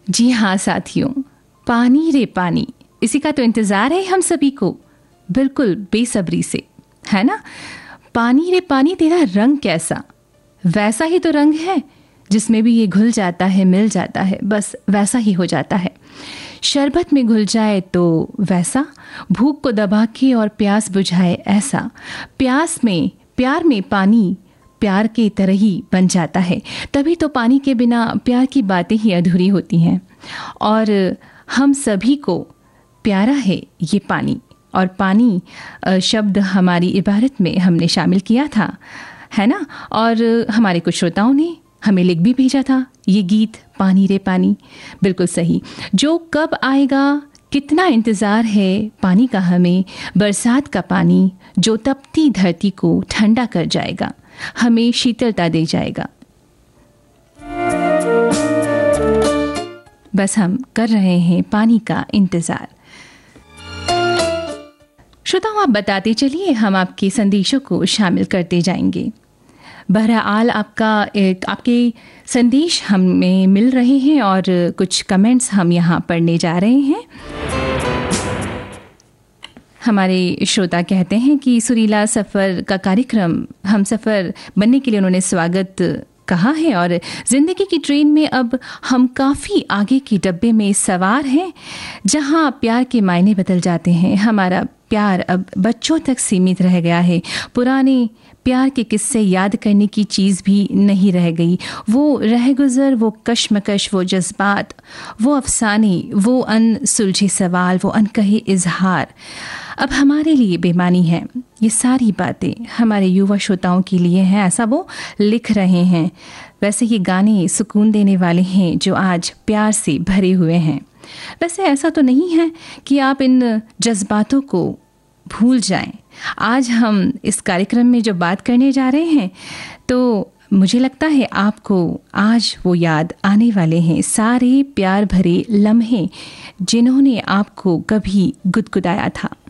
जी हाँ साथियों, पानी रे पानी, इसी का तो इंतज़ार है हम सभी को, बिल्कुल बेसब्री से, है ना। पानी रे पानी तेरा रंग कैसा, वैसा ही तो रंग है जिसमें भी ये घुल जाता है, मिल जाता है, बस वैसा ही हो जाता है। शरबत में घुल जाए तो वैसा, भूख को दबा के और प्यास बुझाए ऐसा। प्यार में पानी प्यार के तरह ही बन जाता है। तभी तो पानी के बिना प्यार की बातें ही अधूरी होती हैं। और हम सभी को प्यारा है ये पानी, और पानी शब्द हमारी इबारत में हमने शामिल किया था, है ना। और हमारे कुछ श्रोताओं ने हमें लिख भी भेजा था ये गीत पानी रे पानी, बिल्कुल सही। जो कब आएगा कितना इंतज़ार है पानी का हमें, बरसात का पानी जो तपती धरती को ठंडा कर जाएगा, हमें शीतलता दे जाएगा। बस हम कर रहे हैं पानी का इंतज़ार। श्रोताओं, आप बताते चलिए, हम आपके संदेशों को शामिल करते जाएंगे। बहरहाल आपके संदेश हमें मिल रहे हैं और कुछ कमेंट्स हम यहाँ पढ़ने जा रहे हैं। हमारे श्रोता कहते हैं कि सुरीला सफ़र का कार्यक्रम हम सफ़र बनने के लिए उन्होंने स्वागत कहा है, और ज़िंदगी की ट्रेन में अब हम काफ़ी आगे के डब्बे में सवार हैं, जहाँ प्यार के मायने बदल जाते हैं। हमारा प्यार अब बच्चों तक सीमित रह गया है। पुराने प्यार के किस्से याद करने की चीज़ भी नहीं रह गई। वो रहगुज़र, वो कश्मकश, वो जज्बात, वो अफसाने, वो अनसुलझे सवाल, वो अनकहे इजहार अब हमारे लिए बेमानी है। ये सारी बातें हमारे युवा श्रोताओं के लिए हैं, ऐसा वो लिख रहे हैं। वैसे ये गाने सुकून देने वाले हैं जो आज प्यार से भरे हुए हैं। वैसे ऐसा तो नहीं है कि आप इन जज्बातों को भूल जाएं। आज हम इस कार्यक्रम में जो बात करने जा रहे हैं, तो मुझे लगता है आपको आज वो याद आने वाले हैं, सारे प्यार भरे लम्हे जिन्होंने आपको कभी गुदगुदाया था।